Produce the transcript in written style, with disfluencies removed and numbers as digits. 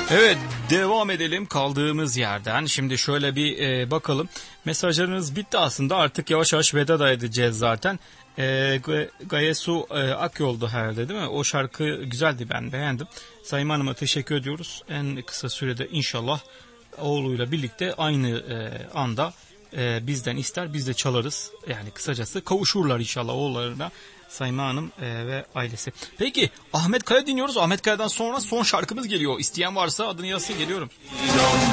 Evet, devam edelim kaldığımız yerden. Şimdi şöyle bir bakalım. Mesajlarınız bitti aslında, artık yavaş yavaş veda da edeceğiz zaten. Gayesu Akyol'du herhalde, değil mi? O şarkı güzeldi, ben beğendim. Sayın Hanım'a teşekkür ediyoruz. En kısa sürede inşallah oğluyla birlikte aynı anda bizden ister, biz de çalarız. Yani kısacası kavuşurlar inşallah oğullarına. Sayma Hanım ve ailesi. Peki Ahmet Kaya dinliyoruz. Ahmet Kaya'dan sonra son şarkımız geliyor. İsteyen varsa adını yazsın, geliyorum.